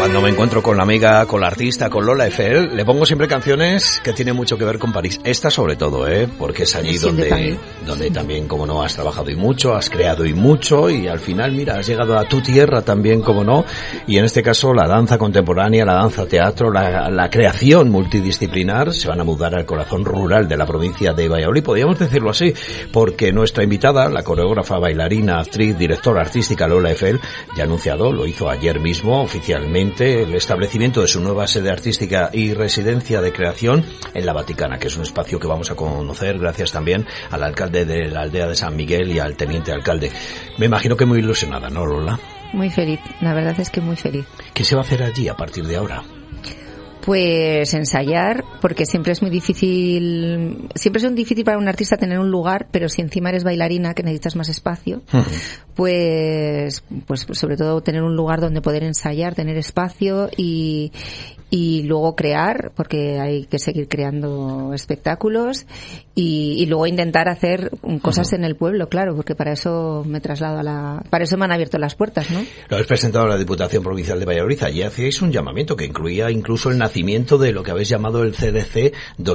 Cuando me encuentro con la amiga, con la artista, con Lola Eiffel, le pongo siempre canciones que tienen mucho que ver con París. Esta sobre todo, porque es allí donde también, como no, has trabajado y mucho, has creado y mucho, y al final, mira, has llegado a tu tierra también, como no, y en este caso la danza contemporánea, la danza teatro, la creación multidisciplinar se van a mudar al corazón rural de la provincia de Valladolid, podríamos decirlo así, porque nuestra invitada, la coreógrafa, bailarina, actriz, directora artística Lola Eiffel, ya ha anunciado, lo hizo ayer mismo oficialmente, el establecimiento de su nueva sede artística y residencia de creación en la Vaticana, que es un espacio que vamos a conocer gracias también al alcalde de la aldea de San Miguel y al teniente alcalde. Me imagino que muy ilusionada, ¿no, Lola? Muy feliz, la verdad es que muy feliz. ¿Qué se va a hacer allí a partir de ahora? Pues ensayar, porque siempre es muy difícil para un artista tener un lugar, pero si encima eres bailarina, que necesitas más espacio, pues sobre todo tener un lugar donde poder ensayar, tener espacio y luego crear, porque hay que seguir creando espectáculos y luego intentar hacer cosas en el pueblo, claro, porque para eso me traslado para eso me han abierto las puertas, ¿no? Lo habéis presentado a la Diputación Provincial de Valladolid. Allí hacíais un llamamiento que incluía incluso el nacimiento de lo que habéis llamado el CDC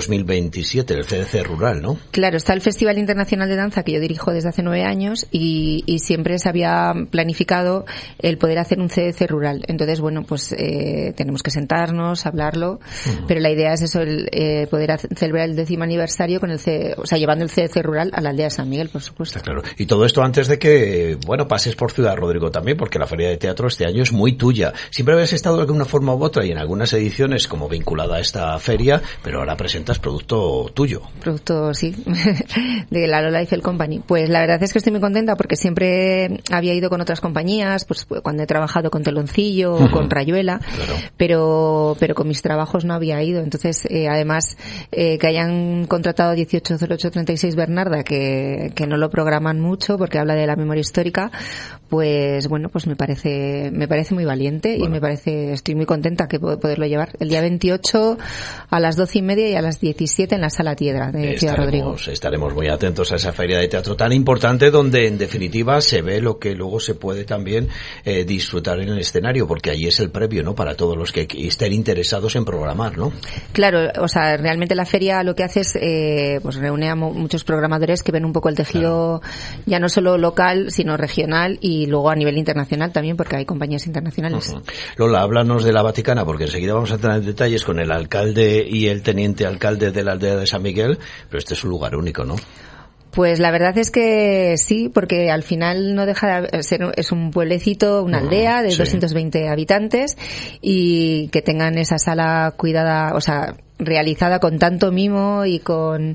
2027, el CDC rural, ¿no? Claro, está el Festival Internacional de Danza que yo dirijo desde hace 9 años y siempre se había planificado el poder hacer un CDC rural. Entonces, bueno, pues tenemos que sentarnos, hablarlo, pero la idea es eso, poder celebrar el 10º aniversario con llevando el CDC rural a la aldea de San Miguel, por supuesto. Está claro. Y todo esto antes de que, pases por Ciudad Rodrigo también, porque la Feria de Teatro este año es muy tuya. Siempre habías estado de alguna forma u otra y en algunas ediciones como vinculada a esta feria, pero ahora presentas producto tuyo. Producto, sí, de la Lola Eiffel Company. Pues la verdad es que estoy muy contenta porque siempre había ido con otras compañías, pues cuando he trabajado con Teloncillo o con Rayuela, claro. pero con mis trabajos no había ido. Entonces, además, que hayan contratado 180836 Bernarda, que no lo programan mucho porque habla de la memoria histórica, pues me parece muy valiente y estoy muy contenta que poderlo llevar el día 28 a las 12:30 y a las 17 en la Sala Tiedra de Ciudad Rodrigo. Estaremos muy atentos a esa feria de teatro tan importante donde en definitiva se ve lo que luego se puede también disfrutar en el escenario, porque allí es el previo, ¿no?, para todos los que estén interesados en programar, ¿no? Claro, realmente la feria lo que hace es reúne a muchos programadores que ven un poco el tejido, claro, ya no solo local sino regional y luego a nivel internacional también, porque hay compañías internacionales. Lola, háblanos de la Vaticana, porque enseguida vamos a entrar en detalles con el alcalde y el teniente alcalde de la aldea de San Miguel, pero este es un lugar único, ¿no? Pues la verdad es que sí, porque al final no deja de ser, es un pueblecito, una aldea de 220 habitantes, y que tengan esa sala cuidada, realizada con tanto mimo y con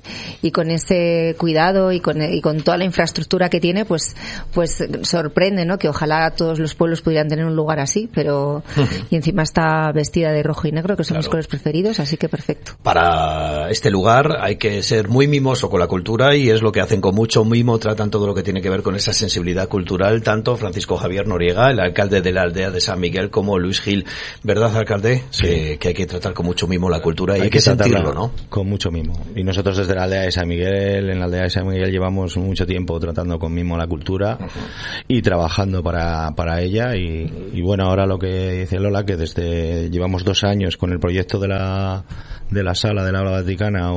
ese cuidado y con toda la infraestructura que tiene, pues sorprende, ¿no? Que ojalá todos los pueblos pudieran tener un lugar así, pero y encima está vestida de rojo y negro, que son mis colores preferidos, así que perfecto. Para este lugar hay que ser muy mimoso con la cultura y es lo que hacen con mucho mimo, tratan todo lo que tiene que ver con esa sensibilidad cultural, tanto Francisco Javier Noriega, el alcalde de la aldea de San Miguel, como Luis Gil. ¿Verdad, alcalde? Sí. Que hay que tratar con mucho mimo la cultura y hay que sentirlo, ¿no? Con mucho mimo. Y nosotros desde la aldea de San Miguel, en la aldea de San Miguel llevamos mucho tiempo tratando con mimo la cultura y trabajando para ella y bueno, ahora lo que dice Lola, que llevamos 2 años con el proyecto de la sala de la Vaticana,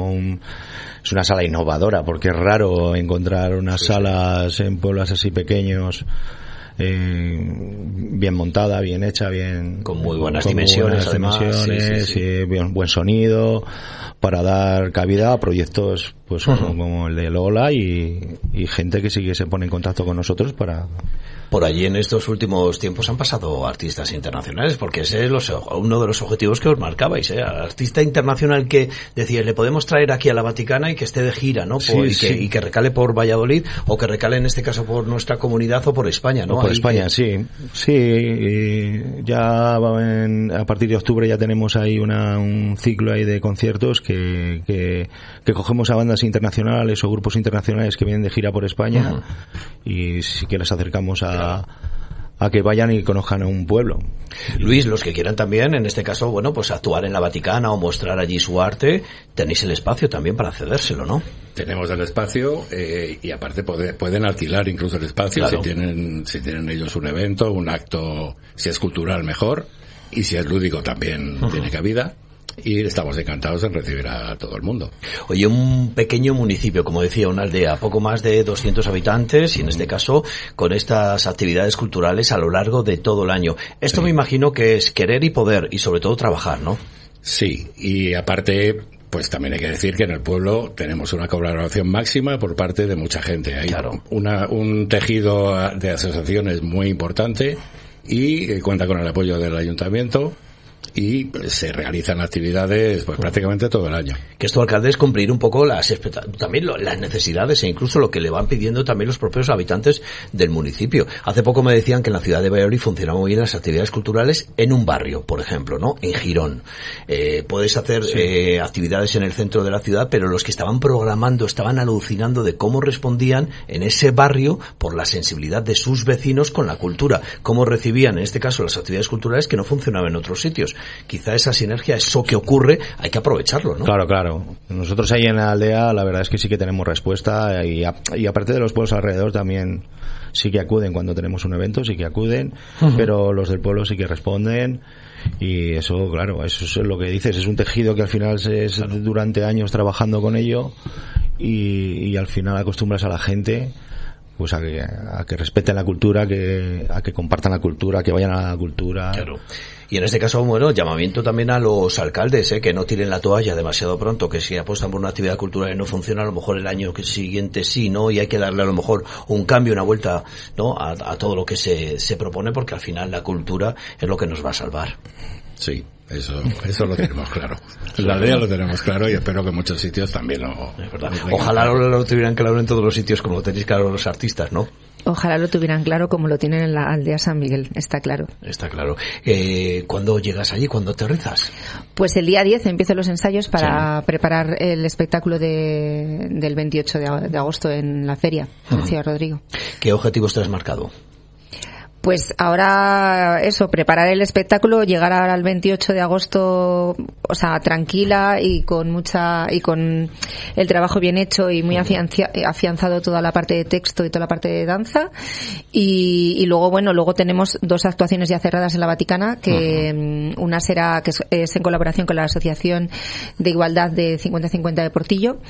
es una sala innovadora, porque es raro encontrar unas salas en pueblos así pequeños, bien montada, bien hecha, bien con muy buenas dimensiones, buen sonido, para dar cabida a proyectos como el de Lola y gente que sí que se pone en contacto con nosotros para... Por allí en estos últimos tiempos han pasado artistas internacionales, porque ese es uno de los objetivos que os marcabais, artista internacional que decíais, le podemos traer aquí a la Vaticana y que esté de gira, ¿no? Y que recale por Valladolid, o que recale en este caso por nuestra comunidad o por España, ¿no? O por España, sí. Y ya a partir de octubre ya tenemos ahí un ciclo ahí de conciertos que cogemos a bandas internacionales o grupos internacionales que vienen de gira por España y sí que les acercamos a que vayan y conozcan a un pueblo. Luis, los que quieran también, en este caso, actuar en la Vaticana o mostrar allí su arte, tenéis el espacio también para cedérselo, ¿no? Tenemos el espacio y aparte pueden alquilar incluso el espacio, claro. Si tienen ellos un evento, un acto, si es cultural mejor, y si es lúdico también tiene cabida. Y estamos encantados en recibir a todo el mundo. Oye, un pequeño municipio, como decía, una aldea, poco más de 200 habitantes, y en este caso, con estas actividades culturales a lo largo de todo el año. Esto me imagino que es querer y poder, y sobre todo trabajar, ¿no? Sí, y aparte, pues también hay que decir que en el pueblo tenemos una colaboración máxima por parte de mucha gente. Hay un tejido de asociaciones muy importante y cuenta con el apoyo del ayuntamiento. Y se realizan actividades pues prácticamente todo el año. Que esto, alcalde, es cumplir un poco también las necesidades e incluso lo que le van pidiendo también los propios habitantes del municipio. Hace poco me decían que en la ciudad de Valladolid funcionan muy bien las actividades culturales en un barrio, por ejemplo, ¿no? En Girón. Puedes hacer actividades en el centro de la ciudad, pero los que estaban programando estaban alucinando de cómo respondían en ese barrio por la sensibilidad de sus vecinos con la cultura. Cómo recibían, en este caso, las actividades culturales que no funcionaban en otros sitios. Quizá esa sinergia, eso que ocurre, hay que aprovecharlo, ¿no? Claro. Nosotros ahí en la aldea, la verdad es que sí que tenemos respuesta y aparte de los pueblos alrededor también sí que acuden cuando tenemos un evento, sí que acuden, pero los del pueblo sí que responden y eso, claro, eso es lo que dices, es un tejido que al final es durante años trabajando con ello y al final acostumbras a la gente pues a que respeten la cultura, a que compartan la cultura, que vayan a la cultura. Claro. Y en este caso, bueno, llamamiento también a los alcaldes, que no tiren la toalla demasiado pronto, que si apuestan por una actividad cultural y no funciona, a lo mejor el año siguiente sí, ¿no? Y hay que darle a lo mejor un cambio, una vuelta, ¿no? A todo lo que se propone, porque al final la cultura es lo que nos va a salvar. Sí. Eso lo tenemos claro. La aldea lo tenemos claro y espero que en muchos sitios también lo... Es verdad. Ojalá lo tuvieran claro en todos los sitios como lo tenéis claro los artistas, ¿no? Ojalá lo tuvieran claro como lo tienen en la aldea San Miguel, está claro. Está claro. ¿Cuándo llegas allí? ¿Cuándo aterrizas? Pues el día 10 empiezo los ensayos para preparar el espectáculo del 28 de agosto en la feria, Ciudad Rodrigo. ¿Qué objetivos te has marcado? Pues ahora eso, preparar el espectáculo, llegar ahora al 28 de agosto, o sea, tranquila y con el trabajo bien hecho y muy afianzado toda la parte de texto y toda la parte de danza. Y luego tenemos 2 actuaciones ya cerradas en la Vaticana, que una será, que es en colaboración con la Asociación de Igualdad de 50-50 de Portillo,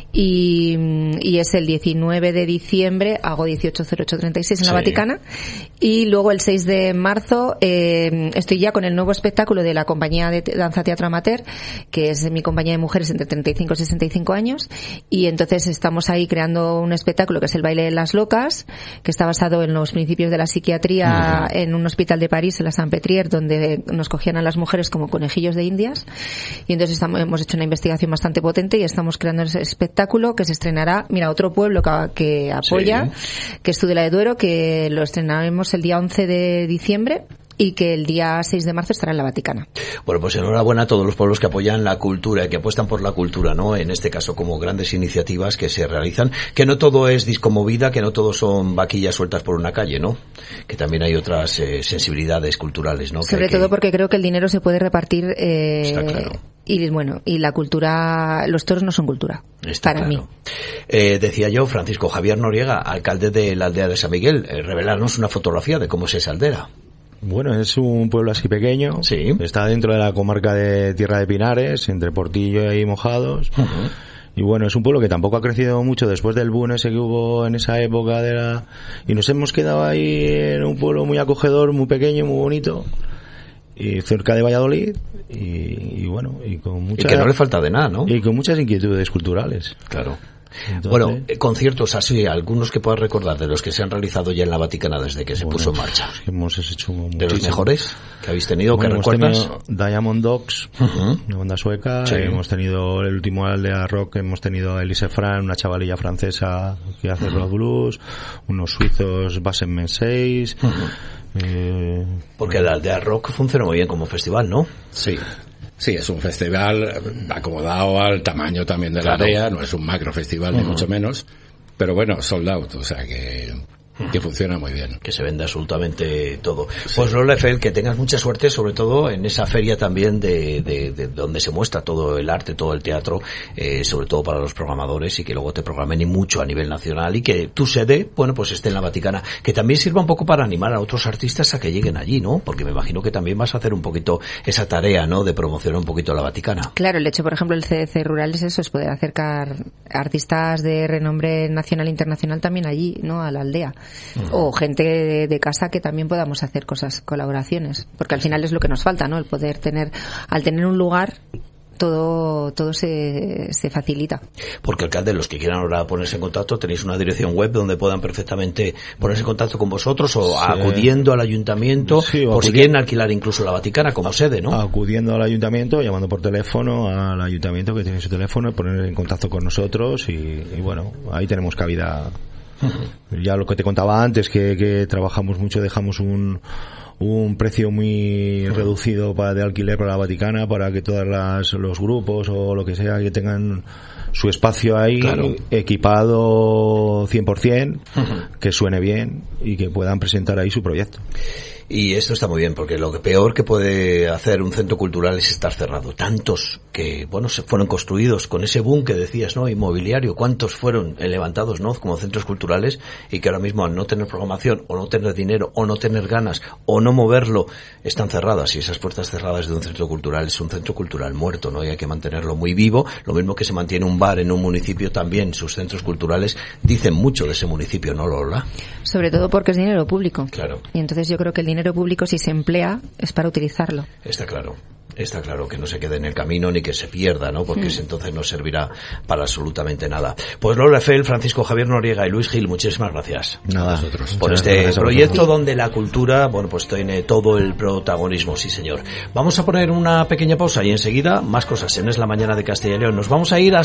y es el 19 de diciembre, hago 180836 en la Vaticana, y luego el 6 de marzo estoy ya con el nuevo espectáculo de la compañía de danza Teatro Amateur, que es mi compañía de mujeres entre 35 y 65 años, y entonces estamos ahí creando un espectáculo que es el Baile de las Locas, que está basado en los principios de la psiquiatría en un hospital de París, en la Saint-Pétrière, donde nos cogían a las mujeres como conejillos de indias, y entonces hemos hecho una investigación bastante potente y estamos creando ese espectáculo que se estrenará, mira, otro pueblo que apoya, que es Tudela de Duero, que lo estrenaremos el día 11 de diciembre y que el día 6 de marzo estará en la Vaticana. Bueno, pues enhorabuena a todos los pueblos que apoyan la cultura y que apuestan por la cultura, ¿no? En este caso como grandes iniciativas que se realizan, que no todo es discomovida, que no todo son vaquillas sueltas por una calle, ¿no? Que también hay otras sensibilidades culturales, ¿no? Sobre todo porque creo que el dinero se puede repartir está claro. Y la cultura, los toros no son cultura, está para claro. mí. Decía yo, Francisco Javier Noriega, alcalde de la aldea de San Miguel, revelarnos una fotografía de cómo es esa aldea. Bueno, es un pueblo así pequeño, está dentro de la comarca de Tierra de Pinares, entre Portillo y Mojados, y bueno, es un pueblo que tampoco ha crecido mucho después del boom ese que hubo en esa época y nos hemos quedado ahí en un pueblo muy acogedor, muy pequeño, muy bonito, y cerca de Valladolid, y bueno, y con mucha... Y que no le falta de nada, ¿no? Y con muchas inquietudes culturales. Claro. Entonces, bueno, conciertos así, algunos que puedas recordar de los que se han realizado ya en la Vaticana desde que se puso en marcha. Hemos hecho de los mejores que habéis tenido, que recuerdas. Diamond Dogs, una banda sueca. Hemos tenido el último Aldea Rock, hemos tenido Elise Fran, una chavalilla francesa que hace rock blues, unos suizos Basement 6. Porque la Aldea Rock funciona muy bien como festival, ¿no? Sí. Sí, es un festival acomodado al tamaño también de la aldea, no es un macro festival ni mucho menos, pero bueno, sold out, o sea que que funciona muy bien. Que se vende absolutamente todo. Pues Lola Eiffel, que tengas mucha suerte, sobre todo en esa feria también de donde se muestra todo el arte, todo el teatro, sobre todo para los programadores, y que luego te programen y mucho a nivel nacional, y que tu sede, bueno, pues esté en la Vaticana, que también sirva un poco para animar a otros artistas a que lleguen allí, ¿no? Porque me imagino que también vas a hacer un poquito esa tarea, ¿no? De promocionar un poquito la Vaticana. Claro, el hecho, por ejemplo, el CDC Rural es eso, es poder acercar artistas de renombre nacional e internacional también allí, ¿no? A la aldea. O gente de casa que también podamos hacer colaboraciones, porque al final es lo que nos falta, ¿no? El poder al tener un lugar, todo se facilita. Porque, alcalde, los que quieran ahora ponerse en contacto, tenéis una dirección web donde puedan perfectamente ponerse en contacto con vosotros, o acudiendo al ayuntamiento, por si quieren alquilar incluso la Vaticana como sede, ¿no? Acudiendo al ayuntamiento, llamando por teléfono al ayuntamiento que tiene su teléfono, y poner en contacto con nosotros, y bueno, ahí tenemos cabida. Ya lo que te contaba antes, que trabajamos mucho, dejamos un precio muy reducido de alquiler para la Vaticana, para que todos los grupos o lo que sea que tengan su espacio ahí, claro, equipado 100%, que suene bien y que puedan presentar ahí su proyecto. Y esto está muy bien, porque lo peor que puede hacer un centro cultural es estar cerrado. Tantos que, bueno, se fueron construidos con ese boom que decías, ¿no? Inmobiliario. ¿Cuántos fueron levantados, ¿no? Como centros culturales, y que ahora mismo, al no tener programación, o no tener dinero, o no tener ganas, o no moverlo, están cerradas. Y esas puertas cerradas de un centro cultural es un centro cultural muerto, ¿no? Y hay que mantenerlo muy vivo. Lo mismo que se mantiene un bar en un municipio, también sus centros culturales dicen mucho de ese municipio, ¿no, Lola? Sobre todo porque es dinero público. Claro. Y entonces yo creo que el dinero público, si se emplea, es para utilizarlo. Está claro que no se quede en el camino ni que se pierda, ¿no? Porque entonces no servirá para absolutamente nada. Pues Lola Eiffel, Francisco Javier Noriega y Luis Gil, muchísimas gracias. Nada, a vosotros. Por este proyecto donde la cultura, bueno, pues tiene todo el protagonismo, sí señor. Vamos a poner una pequeña pausa y enseguida más cosas en Es la Mañana de Castilla y León. Nos vamos a ir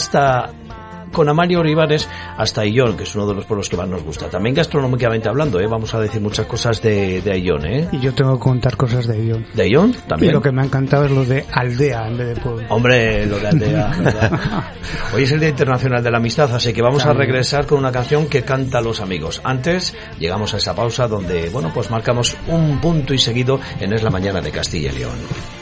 con Amalio Olivares hasta Ayllón, que es uno de los pueblos que más nos gusta. También gastronómicamente hablando, vamos a decir muchas cosas de Ayllón, Y yo tengo que contar cosas de Ayllón. ¿De Ayllón? También. Y lo que me ha encantado es lo de aldea en vez de pueblo. Hombre, lo de aldea, ¿verdad? Hoy es el Día Internacional de la Amistad, así que vamos a regresar con una canción que canta Los Amigos. Antes, llegamos a esa pausa donde, bueno, pues marcamos un punto y seguido en Es la Mañana de Castilla y León.